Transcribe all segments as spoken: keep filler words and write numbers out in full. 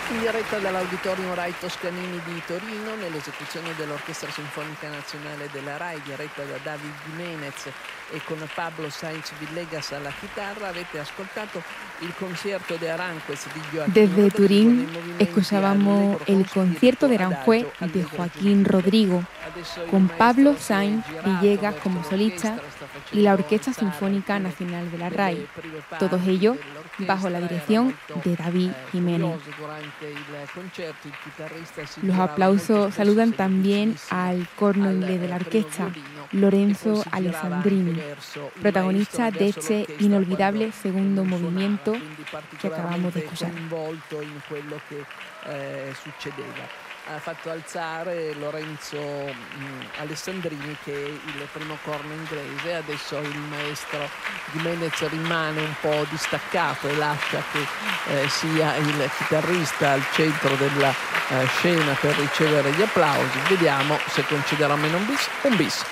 In diretta dall'Auditorium Rai Toscanini di Torino, nell'esecuzione dell'Orchestra Sinfonica Nazionale della Rai, diretta da David Jimenez e con Pablo Sáenz Villegas alla chitarra, avete ascoltato il concierto de Aranjuez di Joaquín Desde Rodrigo. Turín escuchábamos el concierto de Aranjuez de Joaquín Rodrigo, con Pablo Sáenz Villegas como solista y la Orquesta Sinfónica Nacional de la Rai, todos ellos bajo la dirección de David Jiménez. Los aplausos saludan también al corno inglés de la orquesta, Lorenzo Alessandrini, protagonista de este inolvidable segundo movimiento que acabamos de escuchar. Ha fatto alzare Lorenzo mh, Alessandrini, che è il primo corno inglese. Adesso il maestro Jimenez rimane un po' distaccato e lascia che eh, sia il chitarrista al centro della eh, scena per ricevere gli applausi. Vediamo se concederà meno un bis. Un bis.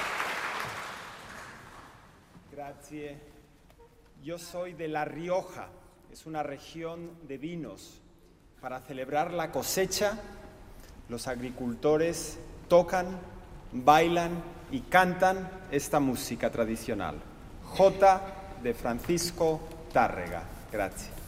Grazie. Yo soy de La Rioja, es una región de vinos. Para celebrar la cosecha, los agricultores tocan, bailan y cantan esta música tradicional. Jota de Francisco Tárrega. Gracias.